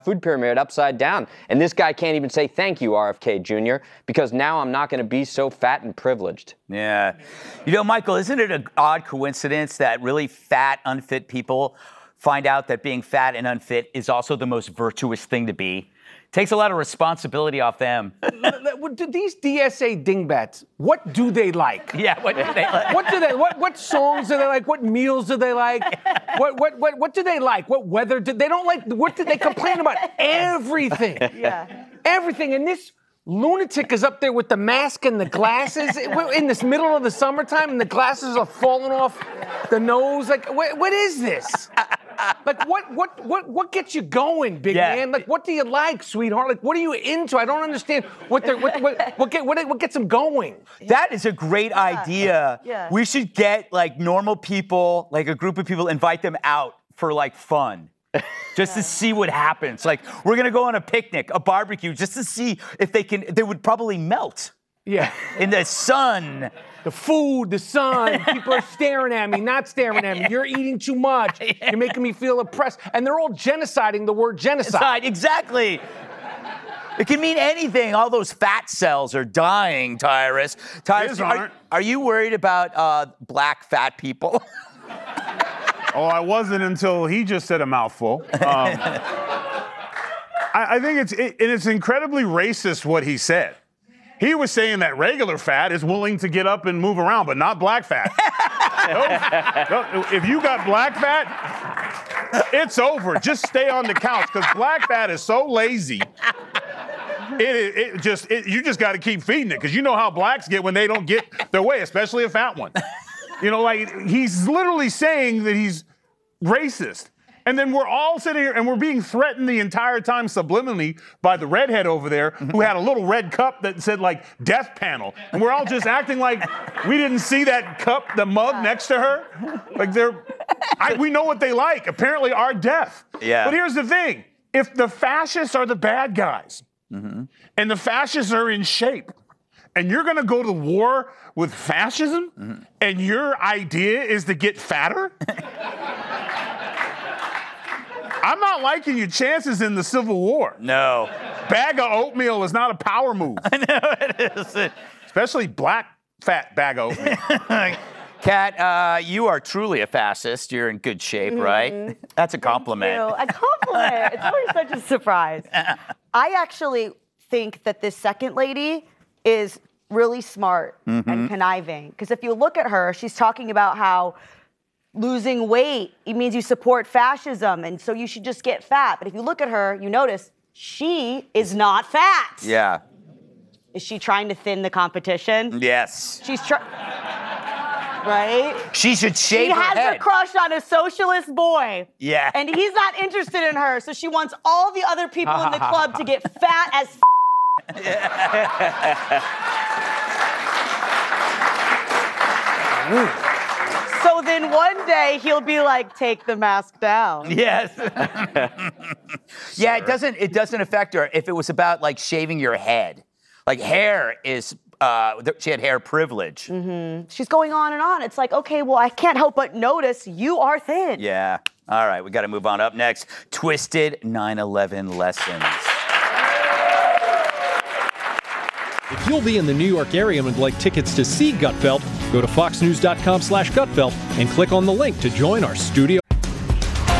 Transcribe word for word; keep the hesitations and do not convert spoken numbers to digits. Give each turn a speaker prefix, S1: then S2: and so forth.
S1: food pyramid upside down. And this guy can't even say thank you, R F K Junior, because now I'm not going to be so fat and privileged.
S2: Yeah. You know, Michael, isn't it an odd coincidence that really fat, unfit people find out that being fat and unfit is also the most virtuous thing to be? Takes a lot of responsibility off them.
S3: These D S A dingbats, what do they like?
S2: Yeah, what do they like?
S3: What do they? What what songs do they like? What meals do they like? What what what what do they like? What weather do they don't like? What do they complain about? Everything.
S4: Yeah.
S3: Everything. And this lunatic is up there with the mask and the glasses in this middle of the summertime, and the glasses are falling off the nose. Like, what, what is this? Like, what what what what gets you going, big
S2: Yeah.
S3: man? Like, what do you like, sweetheart? Like, what are you into? I don't understand what they're what what what, get, what, what gets them going.
S2: That is a great idea.
S4: Yeah.
S2: We should get like normal people, like a group of people, invite them out for like fun. Just to see what happens. Like, we're gonna go on a picnic, a barbecue, just to see if they can, they would probably melt
S3: Yeah.
S2: in the sun.
S3: The food, the sun, people are staring at me, not staring at me. You're eating too much. You're making me feel oppressed. And they're all genociding the word genocide.
S2: Side, exactly. It can mean anything. All those fat cells are dying, Tyrus. Tyrus,
S5: His
S2: are,
S5: aren't.
S2: are you worried about uh, black fat people?
S5: Oh, I wasn't until he just said a mouthful. Um, I, I think it's it, and it's incredibly racist what he said. He was saying that regular fat is willing to get up and move around, but not black fat. No, no, if you got black fat, it's over. Just stay on the couch, because black fat is so lazy. It, it, it just it, you just got to keep feeding it, because you know how blacks get when they don't get their way, especially a fat one. You know, like, he's literally saying that he's racist. And then we're all sitting here and we're being threatened the entire time subliminally by the redhead over there who had a little red cup that said, like, death panel. And we're all just acting like we didn't see that cup, the mug next to her. Like, they're, I, we know what they like. Apparently, our death.
S2: Yeah.
S5: But here's the thing. If the fascists are the bad guys, mm-hmm. and the fascists are in shape, and you're going to go to war with fascism, mm-hmm. and your idea is to get fatter? I'm not liking your chances in the Civil War.
S2: No.
S5: Bag of oatmeal is not a power move.
S2: I know it isn't.
S5: Especially black, fat bag of oatmeal.
S2: Kat, uh, you are truly a fascist. You're in good shape,
S4: Mm-hmm.
S2: right? That's a compliment.
S4: Thank you. A compliment. It's always such a surprise. I actually think that this second lady is really smart
S2: Mm-hmm.
S4: and conniving. Because if you look at her, she's talking about how losing weight, it means you support fascism, and so you should just get fat. But if you look at her, you notice she is not fat.
S2: Yeah.
S4: Is she trying to thin the competition?
S2: Yes.
S4: She's trying, right?
S2: She should shave
S4: She
S2: her
S4: has
S2: head.
S4: a crush on a socialist boy.
S2: Yeah.
S4: And he's not interested in her, so she wants all the other people in the club to get fat as f- So then one day he'll be like, take the mask down.
S2: Yes. Yeah, it doesn't it doesn't affect her if it was about like shaving your head. Like hair is uh th- she had hair privilege.
S4: Mm-hmm. She's going on and on. It's like, okay, well, I can't help but notice you are thin.
S2: Yeah. All right, we got to move on. Up next, twisted nine eleven lessons.
S6: If you'll be in the New York area and would like tickets to see Gutfeld, go to fox news dot com slash Gutfeld and click on the link to join our studio